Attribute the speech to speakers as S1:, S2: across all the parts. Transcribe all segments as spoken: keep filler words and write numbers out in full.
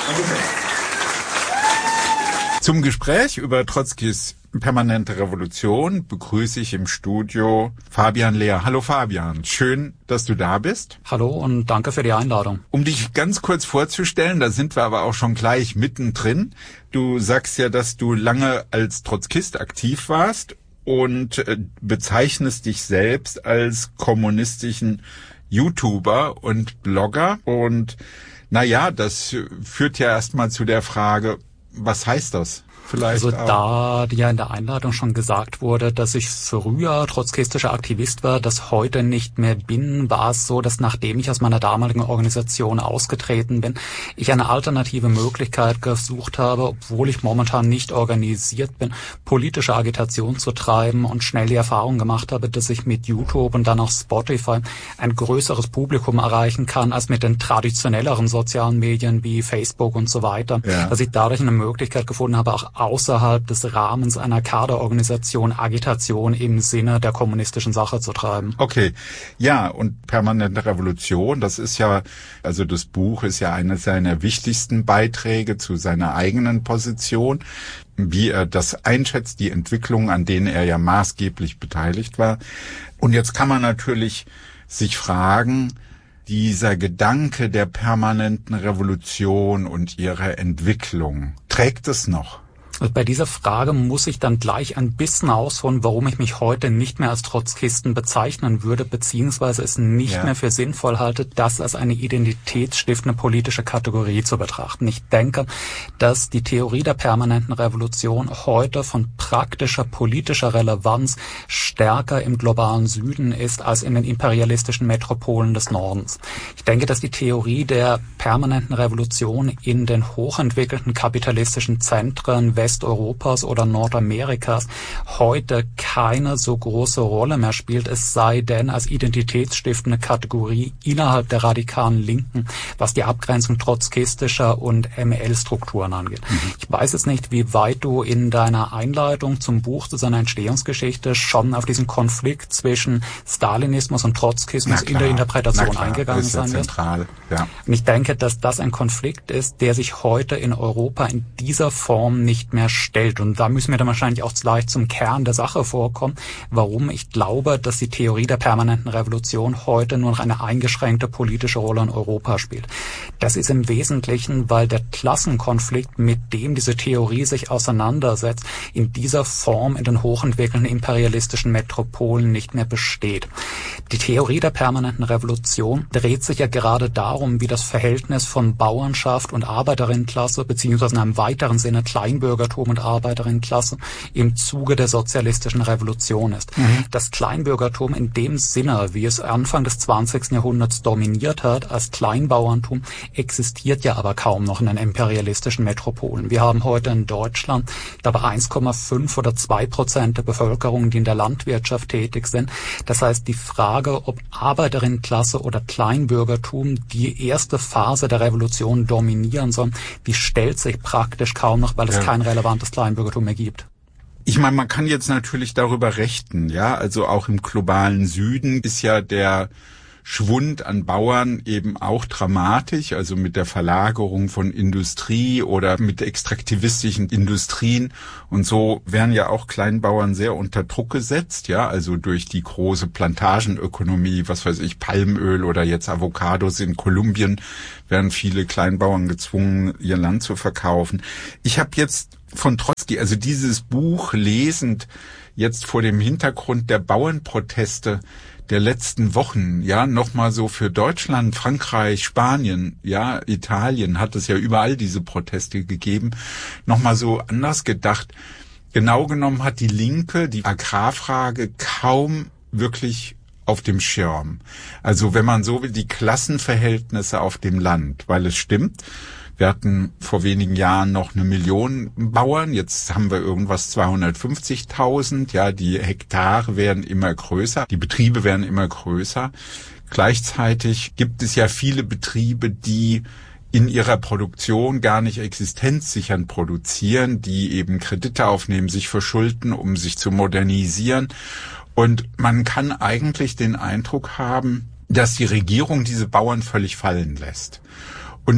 S1: Zum Gespräch über Trotzkis permanente Revolution begrüße ich im Studio Fabian Lehr. Hallo Fabian, schön, dass du da bist.
S2: Hallo und danke für die Einladung.
S1: Um dich ganz kurz vorzustellen, da sind wir aber auch schon gleich mittendrin. Du sagst ja, dass du lange als Trotzkist aktiv warst und äh, bezeichnest dich selbst als kommunistischen YouTuber und Blogger. Und naja, das führt ja erstmal zu der Frage, was heißt das? Vielleicht
S2: also
S1: auch.
S2: Da ja in der Einladung schon gesagt wurde, dass ich früher trotzkistischer Aktivist war, das heute nicht mehr bin, war es so, dass nachdem ich aus meiner damaligen Organisation ausgetreten bin, ich eine alternative Möglichkeit gesucht habe, obwohl ich momentan nicht organisiert bin, politische Agitation zu treiben und schnell die Erfahrung gemacht habe, dass ich mit YouTube und dann auch Spotify ein größeres Publikum erreichen kann als mit den traditionelleren sozialen Medien wie Facebook und so weiter. Ja. Dass ich dadurch eine Möglichkeit gefunden habe, auch außerhalb des Rahmens einer Kaderorganisation Agitation im Sinne der kommunistischen Sache zu treiben.
S1: Okay, ja, und permanente Revolution, das ist ja, also das Buch ist ja eines seiner wichtigsten Beiträge zu seiner eigenen Position, wie er das einschätzt, die Entwicklungen, an denen er ja maßgeblich beteiligt war. Und jetzt kann man natürlich sich fragen, dieser Gedanke der permanenten Revolution und ihrer Entwicklung, trägt es noch?
S2: Also bei dieser Frage muss ich dann gleich ein bisschen ausholen, warum ich mich heute nicht mehr als Trotzkisten bezeichnen würde, beziehungsweise es nicht ja. mehr für sinnvoll halte, das als eine identitätsstiftende politische Kategorie zu betrachten. Ich denke, dass die Theorie der permanenten Revolution heute von praktischer politischer Relevanz stärker im globalen Süden ist als in den imperialistischen Metropolen des Nordens. Ich denke, dass die Theorie der permanenten Revolution in den hochentwickelten kapitalistischen Zentren Westeuropas oder Nordamerikas heute keine so große Rolle mehr spielt, es sei denn als identitätsstiftende Kategorie innerhalb der radikalen Linken, was die Abgrenzung trotzkistischer und M L-Strukturen angeht. Mhm. Ich weiß jetzt nicht, wie weit du in deiner Einleitung zum Buch, zu seiner Entstehungsgeschichte schon auf diesen Konflikt zwischen Stalinismus und Trotzkismus in der Interpretation eingegangen sein wirst.
S1: Ja.
S2: Und ich denke, dass das ein Konflikt ist, der sich heute in Europa in dieser Form nicht mehr stellt. Und da müssen wir dann wahrscheinlich auch gleich zum Kern der Sache vorkommen, warum ich glaube, dass die Theorie der permanenten Revolution heute nur noch eine eingeschränkte politische Rolle in Europa spielt. Das ist im Wesentlichen, weil der Klassenkonflikt, mit dem diese Theorie sich auseinandersetzt, in dieser Form in den hochentwickelten imperialistischen Metropolen nicht mehr besteht. Die Theorie der permanenten Revolution dreht sich ja gerade darum, wie das Verhältnis von Bauernschaft und Arbeiterinnenklasse beziehungsweise in einem weiteren Sinne Kleinbürgertum und Arbeiterinnenklasse im Zuge der sozialistischen Revolution ist. Mhm. Das Kleinbürgertum in dem Sinne, wie es Anfang des zwanzigsten Jahrhunderts dominiert hat, als Kleinbauerntum, existiert ja aber kaum noch in den imperialistischen Metropolen. Wir haben heute in Deutschland, ich glaube, eins Komma fünf oder zwei Prozent der Bevölkerung, die in der Landwirtschaft tätig sind. Das heißt, die Frage, ob Arbeiterinnenklasse oder Kleinbürgertum die erste Phase der Revolution dominieren soll, die stellt sich praktisch kaum noch, weil es ja. kein relevantes Kleinbürgertum mehr gibt.
S1: Ich meine, man kann jetzt natürlich darüber rechten, ja, also auch im globalen Süden ist ja der Schwund an Bauern eben auch dramatisch, also mit der Verlagerung von Industrie oder mit extraktivistischen Industrien und so werden ja auch Kleinbauern sehr unter Druck gesetzt, ja, also durch die große Plantagenökonomie, was weiß ich, Palmöl oder jetzt Avocados in Kolumbien werden viele Kleinbauern gezwungen, ihr Land zu verkaufen. Ich habe jetzt von Trotzki, also dieses Buch lesend, jetzt vor dem Hintergrund der Bauernproteste der letzten Wochen, ja, nochmal so für Deutschland, Frankreich, Spanien, ja, Italien hat es ja überall diese Proteste gegeben, nochmal so anders gedacht. Genau genommen hat die Linke die Agrarfrage kaum wirklich auf dem Schirm. Also wenn man so will, die Klassenverhältnisse auf dem Land, weil es stimmt, wir hatten vor wenigen Jahren noch eine Million Bauern, jetzt haben wir irgendwas zweihundertfünfzigtausend, ja, die Hektare werden immer größer, die Betriebe werden immer größer. Gleichzeitig gibt es ja viele Betriebe, die in ihrer Produktion gar nicht existenzsichernd produzieren, die eben Kredite aufnehmen, sich verschulden, um sich zu modernisieren. Und man kann eigentlich den Eindruck haben, dass die Regierung diese Bauern völlig fallen lässt. Und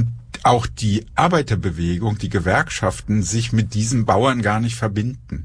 S1: auch die Arbeiterbewegung, die Gewerkschaften sich mit diesen Bauern gar nicht verbinden,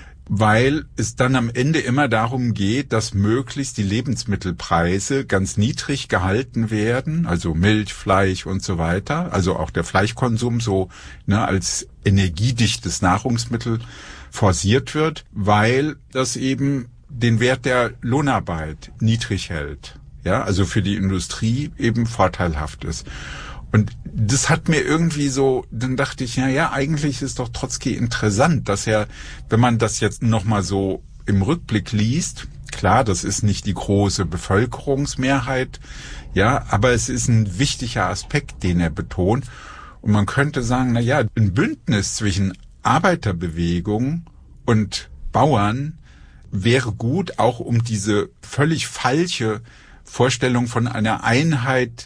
S1: weil es dann am Ende immer darum geht, dass möglichst die Lebensmittelpreise ganz niedrig gehalten werden, also Milch, Fleisch und so weiter, also auch der Fleischkonsum so ne, als energiedichtes Nahrungsmittel forciert wird, weil das eben den Wert der Lohnarbeit niedrig hält, ja, also für die Industrie eben vorteilhaft ist. Und das hat mir irgendwie so, dann dachte ich, na ja, eigentlich ist doch Trotzki interessant, dass er, wenn man das jetzt nochmal so im Rückblick liest, klar, das ist nicht die große Bevölkerungsmehrheit, ja, aber es ist ein wichtiger Aspekt, den er betont. Und man könnte sagen, na ja, ein Bündnis zwischen Arbeiterbewegung und Bauern wäre gut, auch um diese völlig falsche Vorstellung von einer Einheit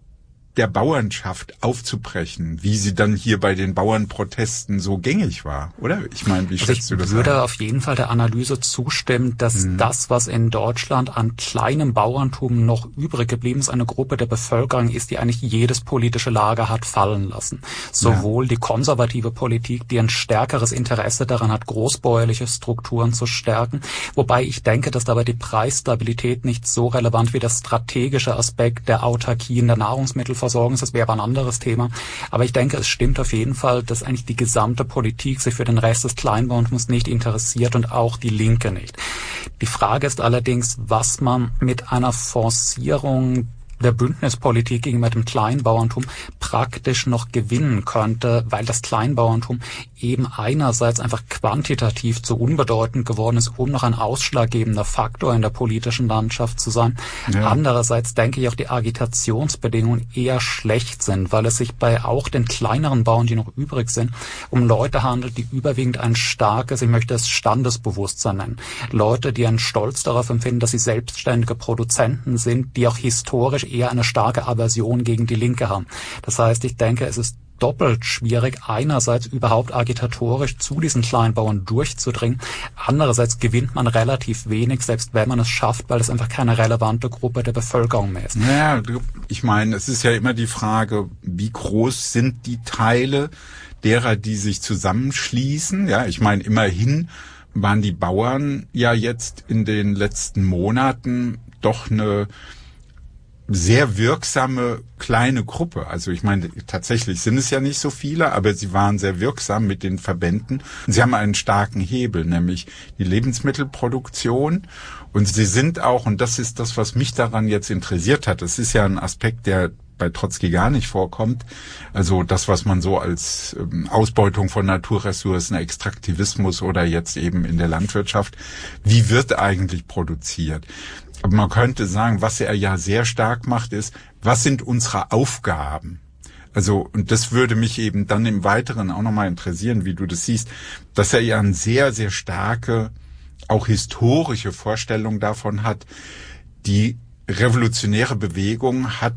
S1: der Bauernschaft aufzubrechen, wie sie dann hier bei den Bauernprotesten so gängig war, oder? Ich meine, wie schätzt
S2: also
S1: du das?
S2: Ich würde
S1: an?
S2: auf jeden Fall der Analyse zustimmen, dass hm. das, was in Deutschland an kleinem Bauerntum noch übrig geblieben ist, eine Gruppe der Bevölkerung ist, die eigentlich jedes politische Lager hat fallen lassen. Sowohl ja. die konservative Politik, die ein stärkeres Interesse daran hat, großbäuerliche Strukturen zu stärken, wobei ich denke, dass dabei die Preisstabilität nicht so relevant wie der strategische Aspekt der Autarkie in der Nahrungsmittelversorgung. Das wäre ein anderes Thema. Aber ich denke, es stimmt auf jeden Fall, dass eigentlich die gesamte Politik sich für den Rest des Kleinbauerntums nicht interessiert und auch die Linke nicht. Die Frage ist allerdings, was man mit einer Forcierung der Bündnispolitik gegenüber dem Kleinbauerntum praktisch noch gewinnen könnte, weil das Kleinbauerntum eben einerseits einfach quantitativ zu unbedeutend geworden ist, um noch ein ausschlaggebender Faktor in der politischen Landschaft zu sein. Ja. Andererseits denke ich auch, die Agitationsbedingungen eher schlecht sind, weil es sich bei auch den kleineren Bauern, die noch übrig sind, um Leute handelt, die überwiegend ein starkes, ich möchte es Standesbewusstsein nennen. Leute, die einen Stolz darauf empfinden, dass sie selbstständige Produzenten sind, die auch historisch eher eine starke Aversion gegen die Linke haben. Das heißt, ich denke, es ist doppelt schwierig, einerseits überhaupt agitatorisch zu diesen Kleinbauern durchzudringen, andererseits gewinnt man relativ wenig, selbst wenn man es schafft, weil es einfach keine relevante Gruppe der Bevölkerung mehr ist.
S1: Ja, ich meine, es ist ja immer die Frage, wie groß sind die Teile derer, die sich zusammenschließen? Ja, ich meine, immerhin waren die Bauern ja jetzt in den letzten Monaten doch eine sehr wirksame kleine Gruppe. Also ich meine, tatsächlich sind es ja nicht so viele, aber sie waren sehr wirksam mit den Verbänden. Und sie haben einen starken Hebel, nämlich die Lebensmittelproduktion. Und sie sind auch, und das ist das, was mich daran jetzt interessiert hat, das ist ja ein Aspekt, der bei Trotzki gar nicht vorkommt. Also das, was man so als ähm, Ausbeutung von Naturressourcen, Extraktivismus oder jetzt eben in der Landwirtschaft, wie wird eigentlich produziert? Aber man könnte sagen, was er ja sehr stark macht, ist, was sind unsere Aufgaben? Also, und das würde mich eben dann im Weiteren auch nochmal interessieren, wie du das siehst, dass er ja eine sehr, sehr starke, auch historische Vorstellung davon hat, die revolutionäre Bewegung hat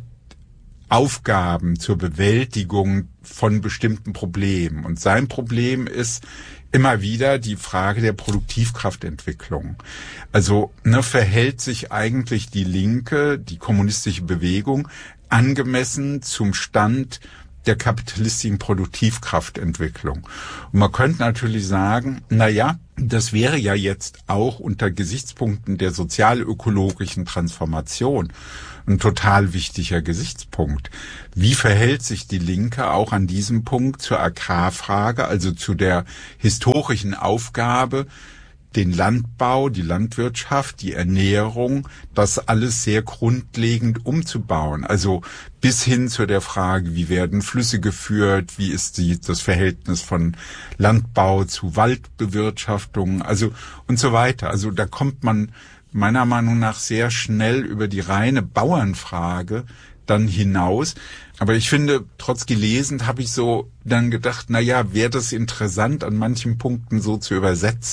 S1: Aufgaben zur Bewältigung von bestimmten Problemen. Und sein Problem ist immer wieder die Frage der Produktivkraftentwicklung. Also ne, verhält sich eigentlich die Linke, die kommunistische Bewegung, angemessen zum Stand der kapitalistischen Produktivkraftentwicklung. Und man könnte natürlich sagen, na ja, das wäre ja jetzt auch unter Gesichtspunkten der sozialökologischen Transformation ein total wichtiger Gesichtspunkt. Wie verhält sich die Linke auch an diesem Punkt zur Agrarfrage, also zu der historischen Aufgabe, den Landbau, die Landwirtschaft, die Ernährung, das alles sehr grundlegend umzubauen. Also bis hin zu der Frage, wie werden Flüsse geführt, wie ist die, das Verhältnis von Landbau zu Waldbewirtschaftung, also und so weiter. Also da kommt man meiner Meinung nach sehr schnell über die reine Bauernfrage dann hinaus. Aber ich finde, Trotzki lesend habe ich so dann gedacht, na ja, wäre das interessant, an manchen Punkten so zu übersetzen.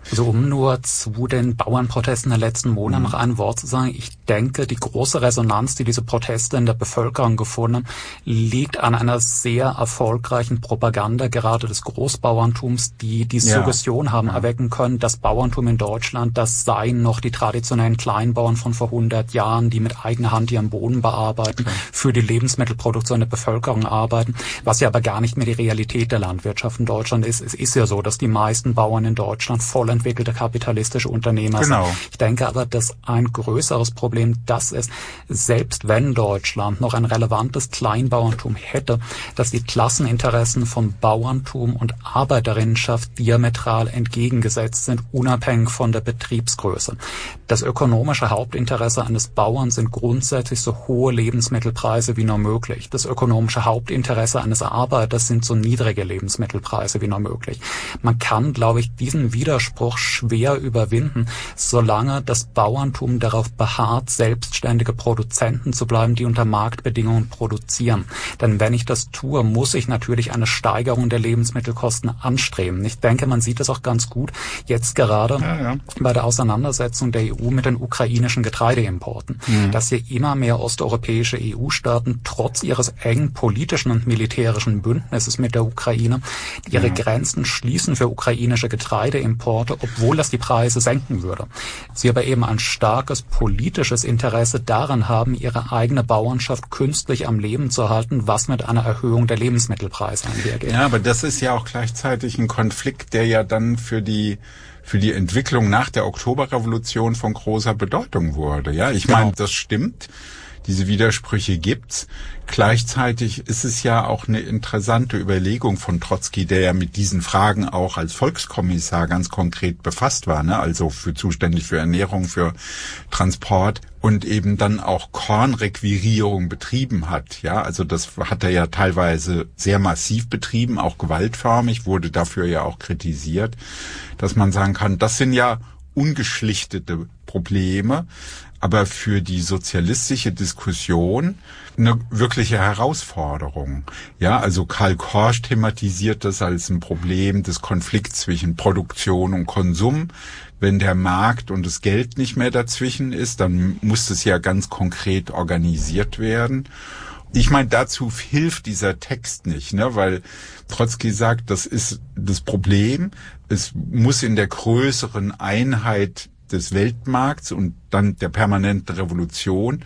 S2: Also um nur zu den Bauernprotesten der letzten Monate noch ein Wort zu sagen. Ich denke, die große Resonanz, die diese Proteste in der Bevölkerung gefunden haben, liegt an einer sehr erfolgreichen Propaganda, gerade des Großbauerntums, die die ja. Suggestion haben ja. erwecken können, das Bauerntum in Deutschland, das seien noch die traditionellen Kleinbauern von vor hundert Jahren, die mit eigener Hand ihren Boden bearbeiten, okay. für die Lebensmittelproduktion der Bevölkerung arbeiten, was ja aber gar nicht mehr die Realität der Landwirtschaft in Deutschland ist. Es ist ja so, dass die meisten Bauern in Deutschland voll entwickelte kapitalistische Unternehmer
S1: genau.
S2: sind. Ich denke aber, dass ein größeres Problem das ist, selbst wenn Deutschland noch ein relevantes Kleinbauerntum hätte, dass die Klasseninteressen von Bauerntum und Arbeiterinnenschaft diametral entgegengesetzt sind, unabhängig von der Betriebsgröße. Das ökonomische Hauptinteresse eines Bauern sind grundsätzlich so hohe Lebensmittelpreise wie nur möglich. Das ökonomische Hauptinteresse eines Arbeiters sind so niedrige Lebensmittelpreise wie nur möglich. Man kann, glaube ich, diesen Widerspruch schwer überwinden, solange das Bauerntum darauf beharrt, selbstständige Produzenten zu bleiben, die unter Marktbedingungen produzieren. Denn wenn ich das tue, muss ich natürlich eine Steigerung der Lebensmittelkosten anstreben. Ich denke, man sieht es auch ganz gut jetzt gerade ja, ja. bei der Auseinandersetzung der E U mit den ukrainischen Getreideimporten, mhm. dass hier immer mehr osteuropäische E U-Staaten trotz ihres engen politischen und militärischen Bündnisses mit der Ukraine ihre ja. Grenzen schließen für ukrainische Getreideimporte, obwohl das die Preise senken würde. Sie aber eben ein starkes politisches Interesse daran haben, ihre eigene Bauernschaft künstlich am Leben zu halten, was mit einer Erhöhung der Lebensmittelpreise einhergeht.
S1: Ja, aber das ist ja auch gleichzeitig ein Konflikt, der ja dann für die für die Entwicklung nach der Oktoberrevolution von großer Bedeutung wurde. Ja, ich genau. meine, das stimmt. Diese Widersprüche gibt's. Gleichzeitig ist es ja auch eine interessante Überlegung von Trotzki, der ja mit diesen Fragen auch als Volkskommissar ganz konkret befasst war, ne? Also für zuständig für Ernährung, für Transport und eben dann auch Kornrequirierung betrieben hat. Ja, also das hat er ja teilweise sehr massiv betrieben, auch gewaltförmig, wurde dafür ja auch kritisiert, dass man sagen kann, das sind ja ungeschlichtete Probleme, aber für die sozialistische Diskussion eine wirkliche Herausforderung. Ja, also Karl Korsch thematisiert das als ein Problem des Konflikts zwischen Produktion und Konsum. Wenn der Markt und das Geld nicht mehr dazwischen ist, dann muss es ja ganz konkret organisiert werden. Ich meine, dazu hilft dieser Text nicht, ne, weil Trotzki sagt, das ist das Problem. Es muss in der größeren Einheit des Weltmarkts und dann der permanenten Revolution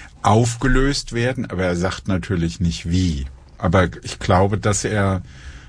S1: aufgelöst werden, aber er sagt natürlich nicht wie. Aber ich glaube, dass er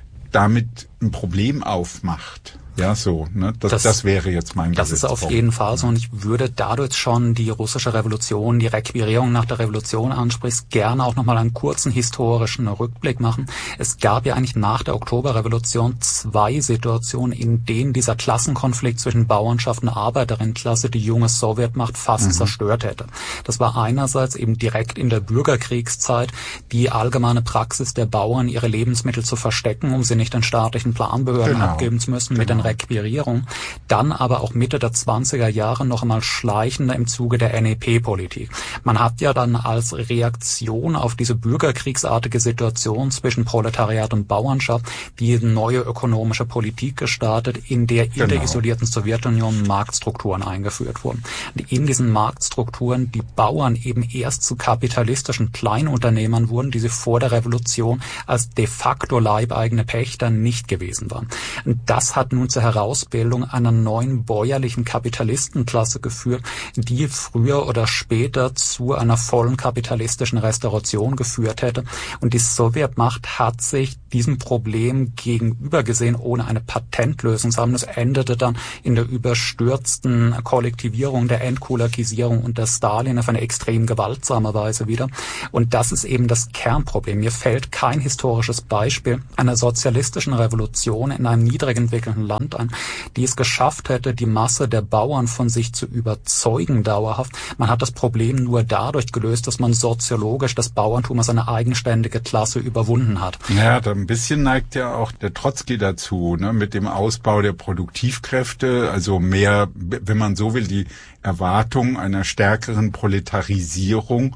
S1: damit ein Problem aufmacht. Ja, so, ne? Das, das, das wäre jetzt mein
S2: Das ist auf jeden Fall so, und ich würde dadurch schon die russische Revolution, die Requirierung nach der Revolution ansprichst, gerne auch nochmal einen kurzen historischen Rückblick machen. Es gab ja eigentlich nach der Oktoberrevolution zwei Situationen, in denen dieser Klassenkonflikt zwischen Bauernschaft und Arbeiterinnenklasse die junge Sowjetmacht fast mhm. zerstört hätte. Das war einerseits eben direkt in der Bürgerkriegszeit die allgemeine Praxis der Bauern, ihre Lebensmittel zu verstecken, um sie nicht den staatlichen Planbehörden genau. abgeben zu müssen, genau. mit den Requirierung, dann aber auch Mitte der zwanziger Jahre noch einmal schleichender im Zuge der N E P-Politik. Man hat ja dann als Reaktion auf diese bürgerkriegsartige Situation zwischen Proletariat und Bauernschaft die neue ökonomische Politik gestartet, in der in genau. der isolierten Sowjetunion Marktstrukturen eingeführt wurden. Und in diesen Marktstrukturen die Bauern eben erst zu kapitalistischen Kleinunternehmern wurden, die sie vor der Revolution als de facto leibeigene Pächter nicht gewesen waren. Und das hat nun zur Herausbildung einer neuen bäuerlichen Kapitalistenklasse geführt, die früher oder später zu einer vollen kapitalistischen Restauration geführt hätte. Und die Sowjetmacht hat sich diesem Problem gegenüber gesehen, ohne eine Patentlösung zu haben. Das endete dann in der überstürzten Kollektivierung, der Entkulakisierung unter Stalin auf eine extrem gewaltsame Weise wieder. Und das ist eben das Kernproblem. Mir fällt kein historisches Beispiel einer sozialistischen Revolution in einem niedrig entwickelten Land ein, die es geschafft hätte, die Masse der Bauern von sich zu überzeugen dauerhaft. Man hat das Problem nur dadurch gelöst, dass man soziologisch das Bauerntum als eine eigenständige Klasse überwunden hat.
S1: Ja, da ein bisschen neigt ja auch der Trotzki dazu, ne, mit dem Ausbau der Produktivkräfte, also mehr, wenn man so will, die Erwartung einer stärkeren Proletarisierung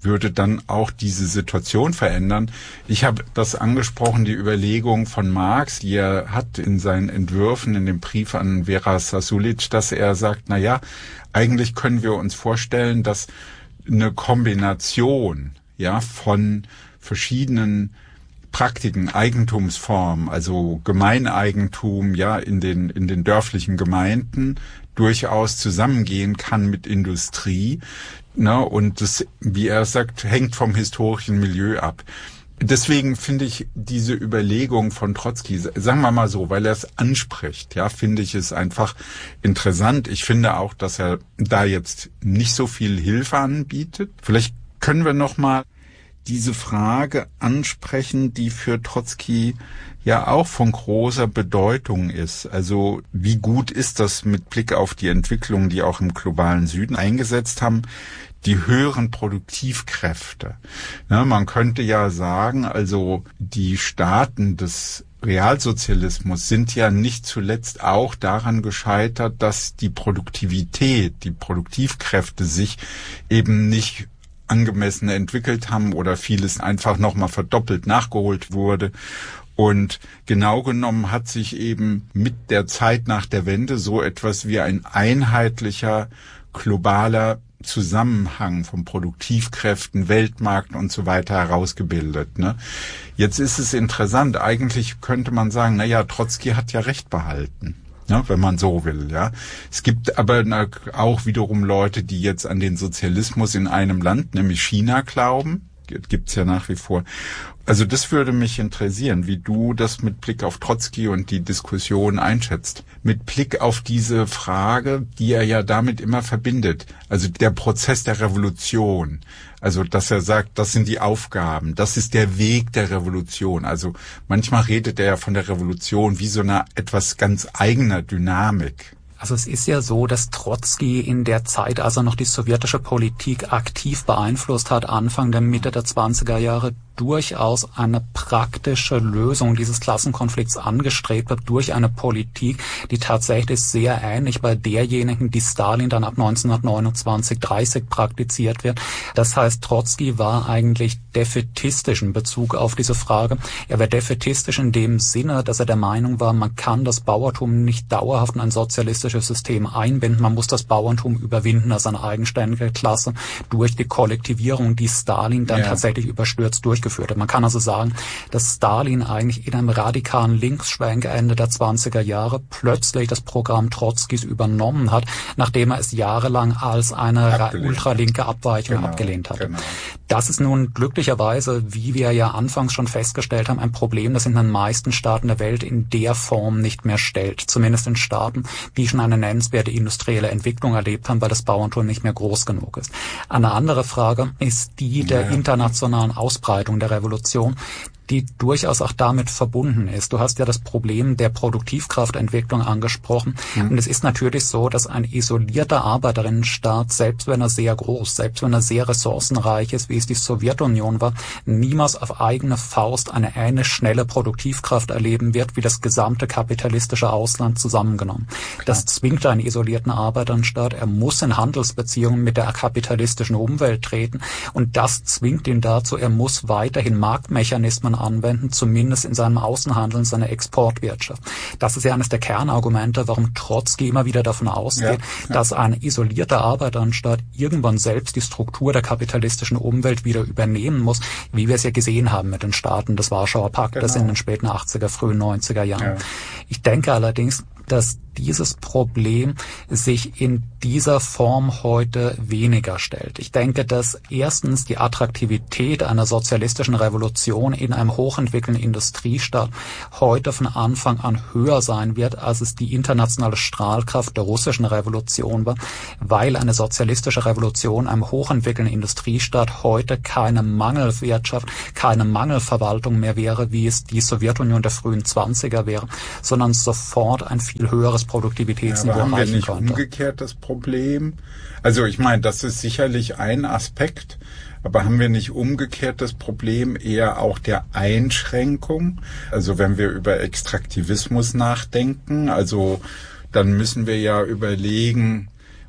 S1: würde dann auch diese Situation verändern. Ich habe das angesprochen, die Überlegung von Marx, die er hat in seinen Entwürfen, in dem Brief an Vera Sasulic, dass er sagt, na ja, eigentlich können wir uns vorstellen, dass eine Kombination, ja, von verschiedenen Praktiken, Eigentumsformen, also Gemeineigentum, ja, in den, in den dörflichen Gemeinden durchaus zusammengehen kann mit Industrie, ne, und das, wie er sagt, hängt vom historischen Milieu ab. Deswegen finde ich diese Überlegung von Trotzki, sagen wir mal so, weil er es anspricht, ja, finde ich es einfach interessant. Ich finde auch, dass er da jetzt nicht so viel Hilfe anbietet. Vielleicht können wir noch mal diese Frage ansprechen, die für Trotzki ja auch von großer Bedeutung ist. Also wie gut ist das mit Blick auf die Entwicklungen, die auch im globalen Süden eingesetzt haben, die höheren Produktivkräfte? Ja, man könnte ja sagen, also die Staaten des Realsozialismus sind ja nicht zuletzt auch daran gescheitert, dass die Produktivität, die Produktivkräfte sich eben nicht angemessen entwickelt haben oder vieles einfach nochmal verdoppelt nachgeholt wurde. Und genau genommen hat sich eben mit der Zeit nach der Wende so etwas wie ein einheitlicher, globaler Zusammenhang von Produktivkräften, Weltmarkt und so weiter herausgebildet, ne? Jetzt ist es interessant, eigentlich könnte man sagen, na ja, Trotzki hat ja recht behalten. Ja, wenn man so will, ja. Es gibt aber auch wiederum Leute, die jetzt an den Sozialismus in einem Land, nämlich China, glauben. Gibt's ja nach wie vor. Also das würde mich interessieren, wie du das mit Blick auf Trotzki und die Diskussion einschätzt. Mit Blick auf diese Frage, die er ja damit immer verbindet. Also der Prozess der Revolution. Also dass er sagt, das sind die Aufgaben, das ist der Weg der Revolution. Also manchmal redet er ja von der Revolution wie so einer etwas ganz eigener Dynamik.
S2: Also es ist ja so, dass Trotzki in der Zeit, als er noch die sowjetische Politik aktiv beeinflusst hat, Anfang der Mitte der zwanziger Jahre, durchaus eine praktische Lösung dieses Klassenkonflikts angestrebt hat, durch eine Politik, die tatsächlich sehr ähnlich bei derjenigen, die Stalin dann ab neunzehnhundertneunundzwanzig dreißig praktiziert wird. Das heißt, Trotzki war eigentlich defätistisch in Bezug auf diese Frage. Er war defätistisch in dem Sinne, dass er der Meinung war, man kann das Bauerntum nicht dauerhaft in ein sozialistisches System einbinden. Man muss das Bauerntum überwinden als eine eigenständige Klasse durch die Kollektivierung, die Stalin dann ja. tatsächlich überstürzt durchgeführt hat. Man kann also sagen, dass Stalin eigentlich in einem radikalen Linksschwenk Ende der zwanziger Jahre plötzlich das Programm Trotzkis übernommen hat, nachdem er es jahrelang als eine ultralinke Abweichung genau, abgelehnt hat. Genau. Das ist nun glücklicherweise, wie wir ja anfangs schon festgestellt haben, ein Problem, das in den meisten Staaten der Welt in der Form nicht mehr stellt. Zumindest in Staaten, die schon eine nennenswerte industrielle Entwicklung erlebt haben, weil das Bauerntum nicht mehr groß genug ist. Eine andere Frage ist die der internationalen Ausbreitung der Revolution, die durchaus auch damit verbunden ist. Du hast ja das Problem der Produktivkraftentwicklung angesprochen. Mhm. Und es ist natürlich so, dass ein isolierter Arbeiterinnenstaat, selbst wenn er sehr groß, selbst wenn er sehr ressourcenreich ist, wie es die Sowjetunion war, niemals auf eigene Faust eine ähnlich schnelle Produktivkraft erleben wird, wie das gesamte kapitalistische Ausland zusammengenommen. Klar. Das zwingt einen isolierten Arbeiterinnenstaat. Er muss in Handelsbeziehungen mit der kapitalistischen Umwelt treten. Und das zwingt ihn dazu, er muss weiterhin Marktmechanismen anwenden, zumindest in seinem Außenhandel, in seiner Exportwirtschaft. Das ist ja eines der Kernargumente, warum Trotzki immer wieder davon ausgeht, ja, ja. dass ein isolierter Arbeiteranstaat irgendwann selbst die Struktur der kapitalistischen Umwelt wieder übernehmen muss, wie wir es ja gesehen haben mit den Staaten des Warschauer Paktes genau. in den späten achtziger, frühen neunziger Jahren. Ja. Ich denke allerdings, dass dieses Problem sich in dieser Form heute weniger stellt. Ich denke, dass erstens die Attraktivität einer sozialistischen Revolution in einem hochentwickelten Industriestaat heute von Anfang an höher sein wird, als es die internationale Strahlkraft der russischen Revolution war, weil eine sozialistische Revolution einem hochentwickelten Industriestaat heute keine Mangelwirtschaft, keine Mangelverwaltung mehr wäre, wie es die Sowjetunion der frühen Zwanziger wäre, sondern sofort ein viel höheres Produktivitätsniveau
S1: ja, aber haben
S2: erreichen
S1: wir nicht
S2: konnte.
S1: Umgekehrt das Problem? Also ich meine, das ist sicherlich ein Aspekt, aber haben wir nicht umgekehrt das Problem eher auch der Einschränkung? Also wenn wir über Extraktivismus nachdenken, also dann müssen wir ja überlegen,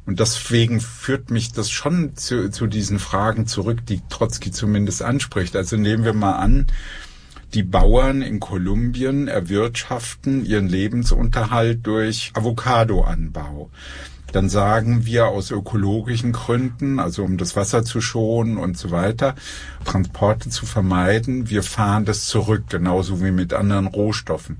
S1: Und deswegen führt mich das schon zu, zu diesen Fragen zurück, die Trotzki zumindest anspricht. Also nehmen wir mal an, die Bauern in Kolumbien erwirtschaften ihren Lebensunterhalt durch Avocadoanbau. Dann sagen wir aus ökologischen Gründen, also um das Wasser zu schonen und so weiter, Transporte zu vermeiden, wir fahren das zurück, genauso wie mit anderen Rohstoffen.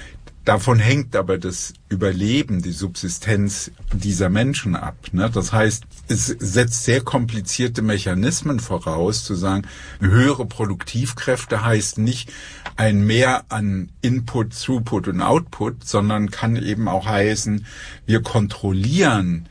S1: Davon hängt aber das Überleben, die Subsistenz dieser Menschen ab. Ne? Das heißt, es setzt sehr komplizierte Mechanismen voraus, zu sagen, höhere Produktivkräfte heißt nicht ein Mehr an Input, Throughput und Output, sondern kann eben auch heißen, wir kontrollieren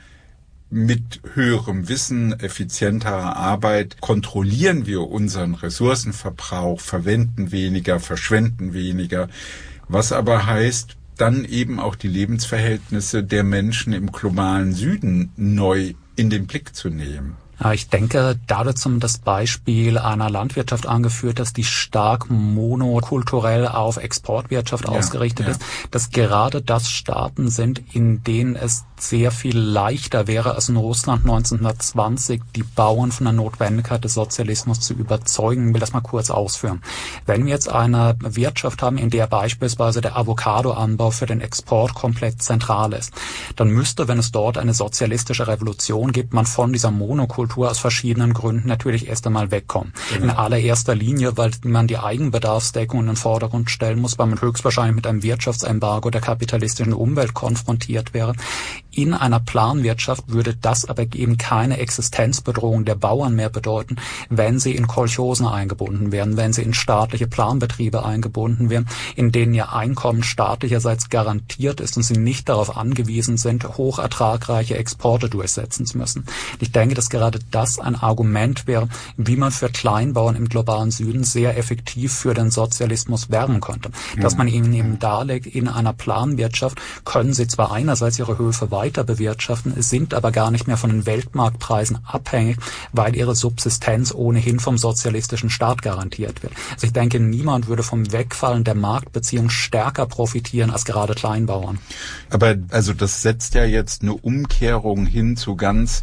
S1: mit höherem Wissen, effizienterer Arbeit, kontrollieren wir unseren Ressourcenverbrauch, verwenden weniger, verschwenden weniger. Was aber heißt, dann eben auch die Lebensverhältnisse der Menschen im globalen Süden neu in den Blick zu nehmen.
S2: Ich denke, da wird zum das Beispiel einer Landwirtschaft angeführt, dass die stark monokulturell auf Exportwirtschaft ja, ausgerichtet ja. ist, dass gerade das Staaten sind, in denen es sehr viel leichter wäre als in Russland neunzehnhundertzwanzig, die Bauern von der Notwendigkeit des Sozialismus zu überzeugen. Ich will das mal kurz ausführen. Wenn wir jetzt eine Wirtschaft haben, in der beispielsweise der Avocadoanbau für den Export komplett zentral ist, dann müsste, wenn es dort eine sozialistische Revolution gibt, man von dieser Monokultur aus verschiedenen Gründen natürlich erst einmal wegkommen. Genau. In allererster Linie, weil man die Eigenbedarfsdeckung in den Vordergrund stellen muss, weil man höchstwahrscheinlich mit einem Wirtschaftsembargo der kapitalistischen Umwelt konfrontiert wäre. In einer Planwirtschaft würde das aber eben keine Existenzbedrohung der Bauern mehr bedeuten, wenn sie in Kolchosen eingebunden werden, wenn sie in staatliche Planbetriebe eingebunden werden, in denen ihr Einkommen staatlicherseits garantiert ist und sie nicht darauf angewiesen sind, hochertragreiche Exporte durchsetzen zu müssen. Ich denke, dass gerade das ein Argument wäre, wie man für Kleinbauern im globalen Süden sehr effektiv für den Sozialismus werben könnte. Ja. Dass man ihnen eben darlegt, in einer Planwirtschaft können sie zwar einerseits ihre Höfe weiter bewirtschaften, sind aber gar nicht mehr von den Weltmarktpreisen abhängig, weil ihre Subsistenz ohnehin vom sozialistischen Staat garantiert wird. Also ich denke, niemand würde vom Wegfallen der Marktbeziehung stärker profitieren als gerade Kleinbauern.
S1: Aber also das setzt ja jetzt eine Umkehrung hin zu ganz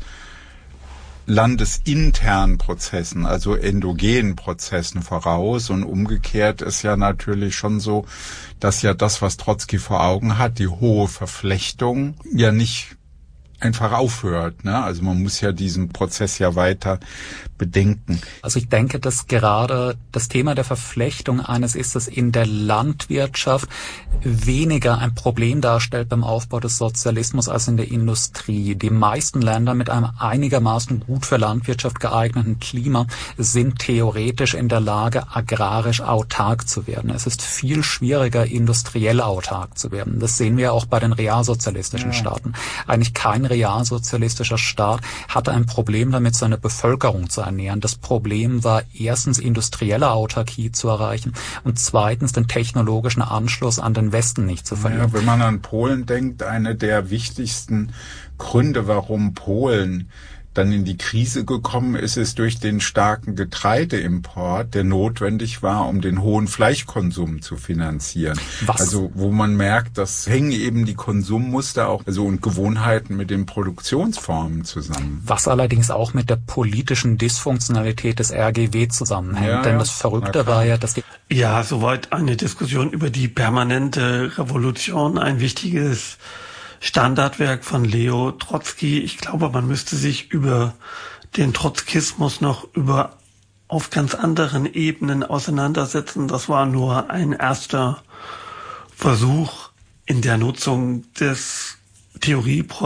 S1: landesinternen Prozessen, also endogenen Prozessen voraus, und umgekehrt ist ja natürlich schon so, dass ja das, was Trotzki vor Augen hat, die hohe Verflechtung, ja nicht einfach aufhört, ne? Also man muss ja diesen Prozess ja weiter bedenken.
S2: Also ich denke, dass gerade das Thema der Verflechtung eines ist, das in der Landwirtschaft weniger ein Problem darstellt beim Aufbau des Sozialismus als in der Industrie. Die meisten Länder mit einem einigermaßen gut für Landwirtschaft geeigneten Klima sind theoretisch in der Lage, agrarisch autark zu werden. Es ist viel schwieriger, industriell autark zu werden. Das sehen wir auch bei den realsozialistischen ja. Staaten. Eigentlich kein realsozialistischer Staat hatte ein Problem damit, seine Bevölkerung zu ernähren. Das Problem war erstens industrielle Autarkie zu erreichen und zweitens den technologischen Anschluss an den Westen nicht zu verlieren.
S1: Ja, wenn man an Polen denkt, eine der wichtigsten Gründe, warum Polen dann in die Krise gekommen ist, ist durch den starken Getreideimport, der notwendig war, um den hohen Fleischkonsum zu finanzieren. Was? Also wo man merkt, das hängen eben die Konsummuster auch also und Gewohnheiten mit den Produktionsformen zusammen.
S2: Was allerdings auch mit der politischen Dysfunktionalität des R G W zusammenhängt. Ja, Denn ja. das Verrückte war ja, dass die...
S3: Ja, soweit eine Diskussion über die permanente Revolution, ein wichtiges Standardwerk von Leo Trotzki. Ich glaube, man müsste sich über den Trotzkismus noch über auf ganz anderen Ebenen auseinandersetzen. Das war nur ein erster Versuch in der Nutzung des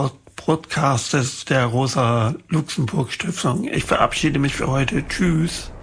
S3: Theorie-Podcastes der Rosa-Luxemburg-Stiftung. Ich verabschiede mich für heute. Tschüss.